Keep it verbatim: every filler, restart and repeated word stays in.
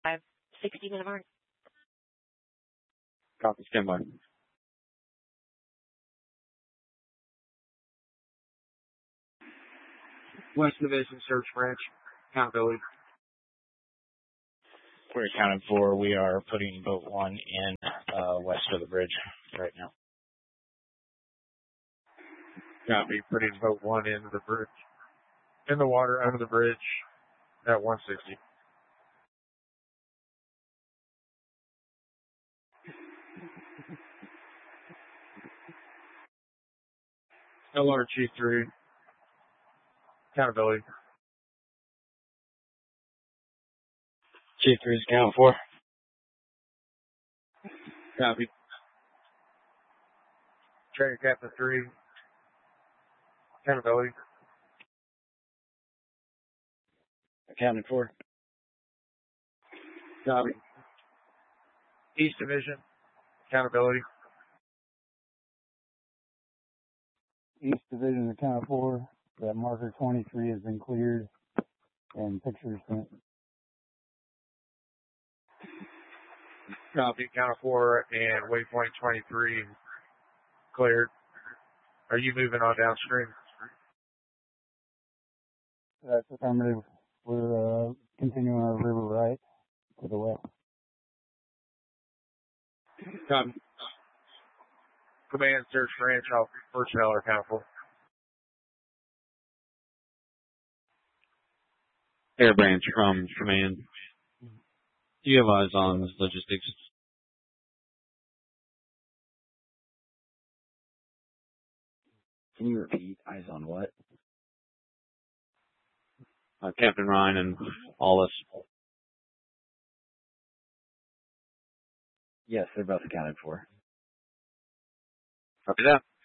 five sixty Boulevard. Copy, stand by. West Division Search Branch, accountability. We're accounted for. We are putting boat one in uh, west of the bridge right now. Copy, putting boat one into the bridge, in the water under the bridge at one sixty. L R G three, accountability. G three is accounted for. Copy. Trainer Captain three, accountability. Accounted for. Copy. East Division, accountability. East Division accounted for. That marker twenty-three has been cleared and pictures sent. Copy, accounted for, and waypoint twenty-three cleared. Are you moving on downstream? That's affirmative. We're uh, continuing our river right to the west. Copy. Command search branch, all personnel are accounted for. Air Branch from command. Do you have eyes on logistics? Can you repeat? Eyes on what? Uh, Captain Ryan and Hollis. Yes, they're both accounted for. Copy that.